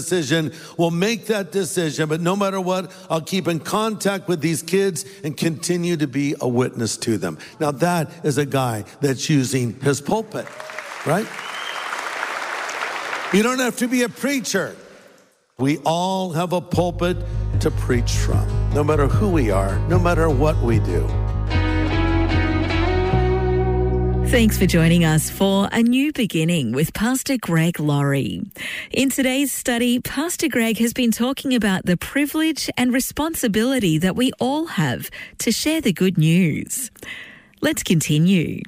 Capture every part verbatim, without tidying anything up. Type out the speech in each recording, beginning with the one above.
decision will make that decision, but no matter what, I'll keep in contact with these kids and continue to be a witness to them. Now that is a guy that's using his pulpit, right? You don't have to be a preacher. We all have a pulpit to preach from, no matter who we are, no matter what we do. Thanks for joining us for A New Beginning with Pastor Greg Laurie. In today's study, Pastor Greg has been talking about the privilege and responsibility that we all have to share the good news. Let's continue.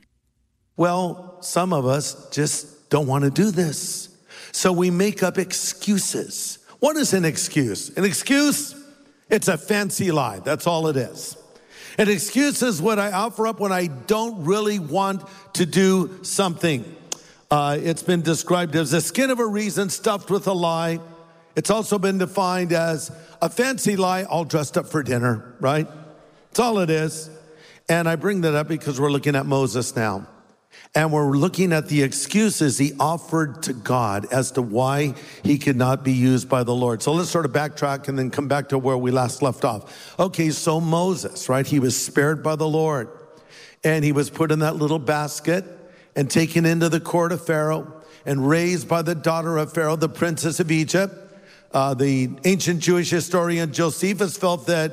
Well, some of us just don't want to do this. So we make up excuses. What is an excuse? An excuse, it's a fancy lie. That's all it is. An excuse is what I offer up when I don't really want to do something. Uh, it's been described as the skin of a reason stuffed with a lie. It's also been defined as a fancy lie all dressed up for dinner, right? That's all it is. And I bring that up because we're looking at Moses now. And we're looking at the excuses he offered to God as to why he could not be used by the Lord. So let's sort of backtrack and then come back to where we last left off. Okay, so Moses, right? He was spared by the Lord. And he was put in that little basket and taken into the court of Pharaoh and raised by the daughter of Pharaoh, the princess of Egypt. Uh, the ancient Jewish historian Josephus felt that,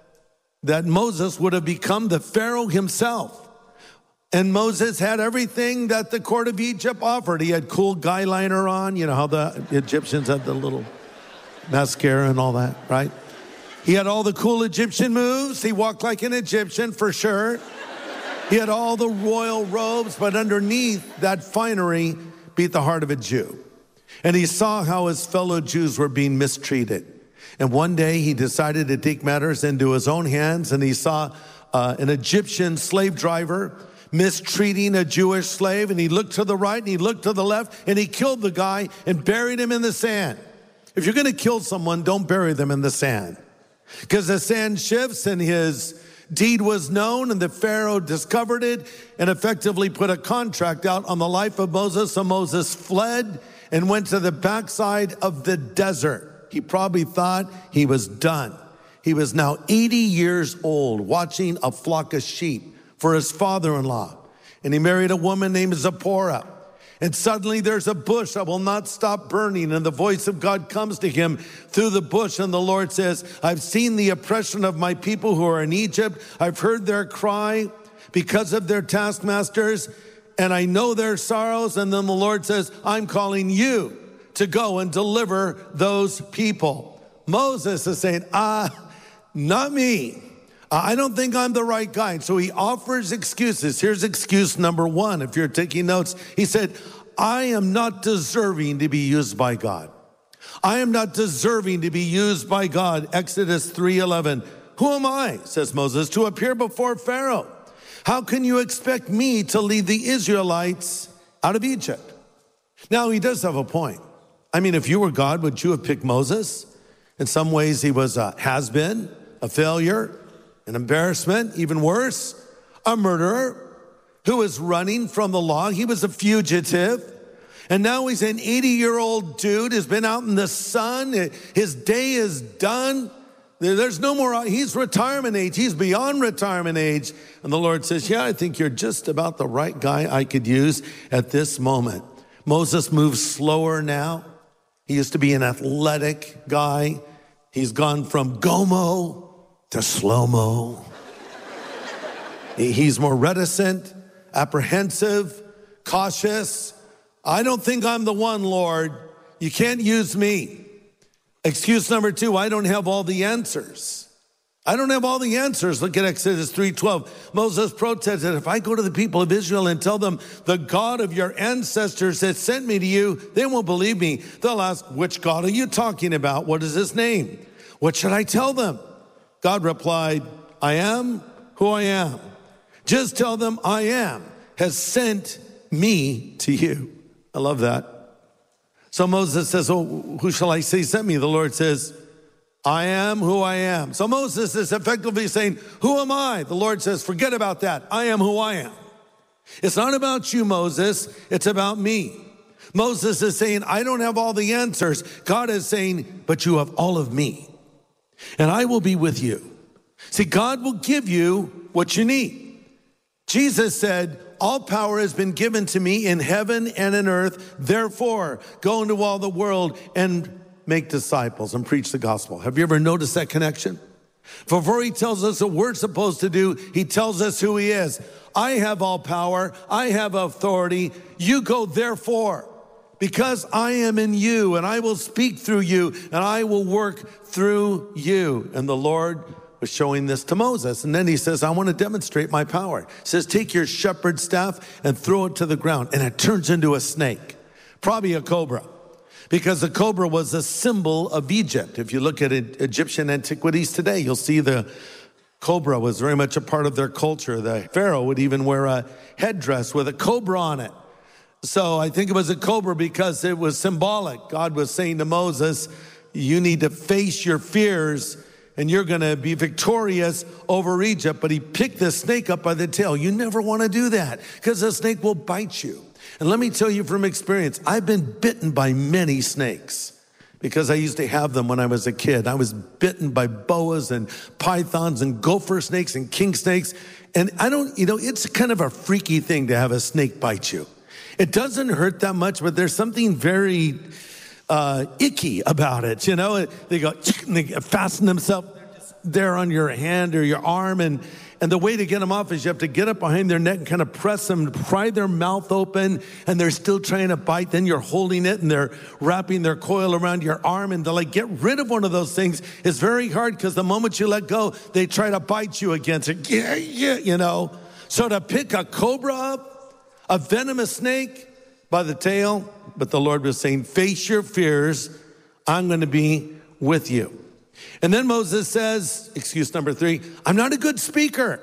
that Moses would have become the Pharaoh himself. And Moses had everything that the court of Egypt offered. He had cool guy liner on. You know how the Egyptians had the little mascara and all that, right? He had all the cool Egyptian moves. He walked like an Egyptian for sure. He had all the royal robes, but underneath that finery beat the heart of a Jew. And he saw how his fellow Jews were being mistreated. And one day he decided to take matters into his own hands, and he saw uh, an Egyptian slave driver mistreating a Jewish slave, and he looked to the right and he looked to the left and he killed the guy and buried him in the sand. If you're going to kill someone, don't bury them in the sand, because the sand shifts, and his deed was known, and the Pharaoh discovered it and effectively put a contract out on the life of Moses. So Moses fled and went to the backside of the desert. He probably thought he was done. He was now eighty years old, watching a flock of sheep for his father-in-law. And he married a woman named Zipporah. And suddenly there's a bush that will not stop burning. And the voice of God comes to him through the bush. And the Lord says, I've seen the oppression of my people who are in Egypt. I've heard their cry because of their taskmasters, and I know their sorrows. And then the Lord says, I'm calling you to go and deliver those people. Moses is saying, ah, not me. I don't think I'm the right guy. So he offers excuses. Here's excuse number one. If you're taking notes, he said, I am not deserving to be used by God. I am not deserving to be used by God. Exodus three eleven. Who am I, says Moses, to appear before Pharaoh? How can you expect me to lead the Israelites out of Egypt? Now, he does have a point. I mean, if you were God, would you have picked Moses? In some ways, he was a has-been, a failure, an embarrassment, even worse, a murderer who was running from the law. He was a fugitive. And now he's an eighty-year-old dude who's been out in the sun. His day is done. There's no more, he's retirement age. He's beyond retirement age. And the Lord says, yeah, I think you're just about the right guy I could use at this moment. Moses moves slower now. He used to be an athletic guy. He's gone from Gomo to slow-mo. He's more reticent, apprehensive, cautious. I don't think I'm the one, Lord. You can't use me. Excuse number two, I don't have all the answers. I don't have all the answers. Look at Exodus three twelve. Moses protested, if I go to the people of Israel and tell them the God of your ancestors has sent me to you, they won't believe me. They'll ask, which God are you talking about? What is his name? What should I tell them? God replied, I am who I am. Just tell them I am has sent me to you. I love that. So Moses says, oh, who shall I say sent me? The Lord says, I am who I am. So Moses is effectively saying, who am I? The Lord says, forget about that. I am who I am. It's not about you, Moses. It's about me. Moses is saying, I don't have all the answers. God is saying, but you have all of me, and I will be with you. See, God will give you what you need. Jesus said, all power has been given to me in heaven and in earth. Therefore, go into all the world and make disciples and preach the gospel. Have you ever noticed that connection? Before he tells us what we're supposed to do, he tells us who he is. I have all power. I have authority. You go therefore, because I am in you, and I will speak through you, and I will work through you. And the Lord was showing this to Moses. And then he says, I want to demonstrate my power. He says, take your shepherd's staff and throw it to the ground. And it turns into a snake, probably a cobra, because the cobra was a symbol of Egypt. If you look at Egyptian antiquities today, you'll see the cobra was very much a part of their culture. The Pharaoh would even wear a headdress with a cobra on it. So I think it was a cobra because it was symbolic. God was saying to Moses, you need to face your fears and you're going to be victorious over Egypt. But he picked the snake up by the tail. You never want to do that because the snake will bite you. And let me tell you from experience, I've been bitten by many snakes because I used to have them when I was a kid. I was bitten by boas and pythons and gopher snakes and king snakes. And I don't, you know, it's kind of a freaky thing to have a snake bite you. It doesn't hurt that much, but there's something very uh, icky about it. You know, they go, and they fasten themselves there on your hand or your arm. And, and the way to get them off is you have to get up behind their neck and kind of press them, pry their mouth open, and they're still trying to bite. Then you're holding it and they're wrapping their coil around your arm. And to like get rid of one of those things is very hard because the moment you let go, they try to bite you again. So, yeah, yeah, you know. So to pick a cobra up, a venomous snake by the tail, but the Lord was saying, face your fears. I'm going to be with you. And then Moses says, excuse number three, I'm not a good speaker.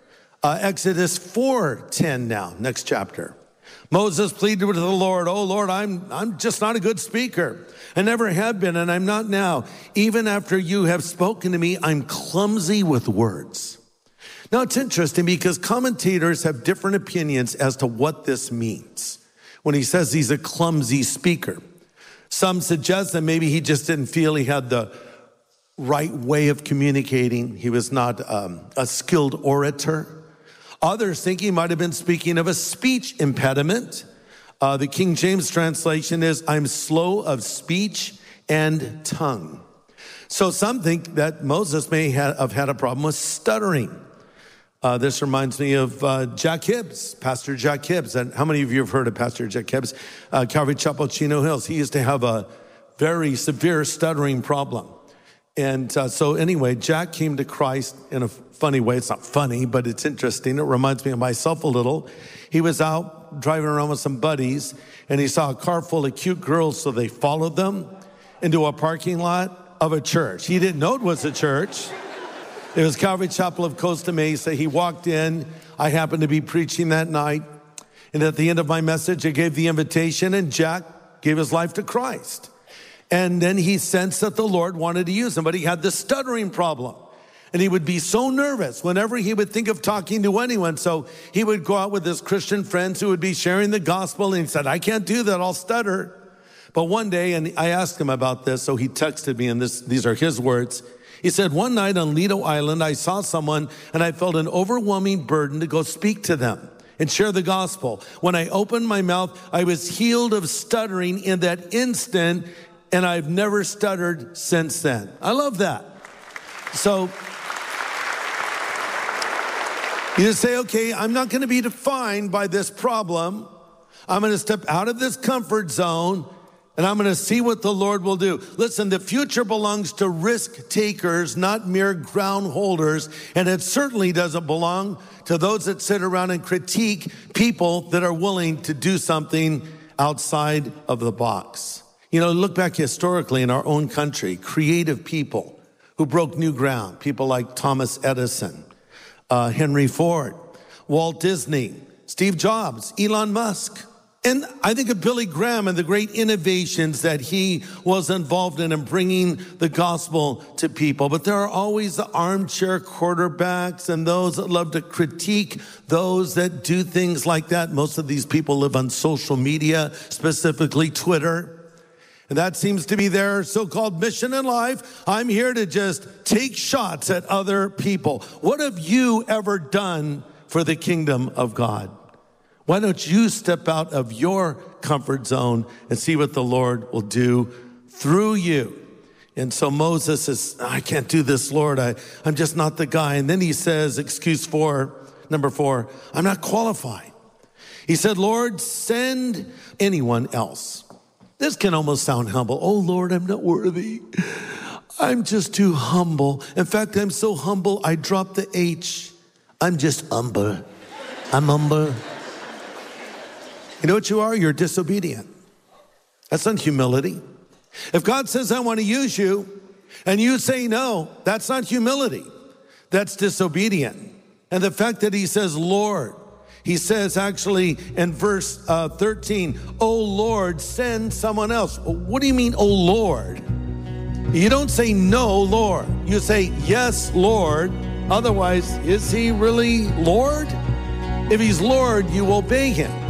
Uh, Exodus four ten now, next chapter. Moses pleaded with the Lord, oh Lord, I'm, I'm just not a good speaker. I never have been, and I'm not now. Even after you have spoken to me, I'm clumsy with words. Now, it's interesting because commentators have different opinions as to what this means when he says he's a clumsy speaker. Some suggest that maybe he just didn't feel he had the right way of communicating. He was not um, a skilled orator. Others think he might have been speaking of a speech impediment. Uh, the King James translation is, I'm slow of speech and tongue. So some think that Moses may have had a problem with stuttering. Uh, this reminds me of uh, Jack Hibbs, Pastor Jack Hibbs. And how many of you have heard of Pastor Jack Hibbs? Uh, Calvary Chapel, Chino Hills. He used to have a very severe stuttering problem. And uh, so anyway, Jack came to Christ in a funny way. It's not funny, but it's interesting. It reminds me of myself a little. He was out driving around with some buddies, and he saw a car full of cute girls, so they followed them into a parking lot of a church. He didn't know it was a church. It was Calvary Chapel of Costa Mesa. He walked in. I happened to be preaching that night. And at the end of my message, I gave the invitation, and Jack gave his life to Christ. And then he sensed that the Lord wanted to use him, but he had this stuttering problem. And he would be so nervous whenever he would think of talking to anyone. So he would go out with his Christian friends who would be sharing the gospel. And he said, I can't do that. I'll stutter. But one day, and I asked him about this, so he texted me, and this, these are his words. He said, one night on Lido Island, I saw someone and I felt an overwhelming burden to go speak to them and share the gospel. When I opened my mouth, I was healed of stuttering in that instant, and I've never stuttered since then. I love that. So you just say, okay, I'm not going to be defined by this problem. I'm going to step out of this comfort zone, and I'm going to see what the Lord will do. Listen, the future belongs to risk takers, not mere ground holders. And it certainly doesn't belong to those that sit around and critique people that are willing to do something outside of the box. You know, look back historically in our own country, creative people who broke new ground. People like Thomas Edison, uh, Henry Ford, Walt Disney, Steve Jobs, Elon Musk. And I think of Billy Graham and the great innovations that he was involved in and bringing the gospel to people. But there are always the armchair quarterbacks and those that love to critique those that do things like that. Most of these people live on social media, specifically Twitter. And that seems to be their so-called mission in life. I'm here to just take shots at other people. What have you ever done for the kingdom of God? Why don't you step out of your comfort zone and see what the Lord will do through you? And so Moses says, I can't do this, Lord. I, I'm just not the guy. And then he says, excuse four, number four, I'm not qualified. He said, Lord, send anyone else. This can almost sound humble. Oh, Lord, I'm not worthy. I'm just too humble. In fact, I'm so humble, I dropped the H. I'm just humble. I'm humble. You know what you are? You're disobedient. That's not humility. If God says, I want to use you, and you say no, that's not humility. That's disobedient. And the fact that he says, Lord, he says actually in verse uh, thirteen, oh Lord, send someone else. What do you mean, oh Lord? You don't say no, Lord. You say, yes, Lord. Otherwise, is he really Lord? If he's Lord, you obey him.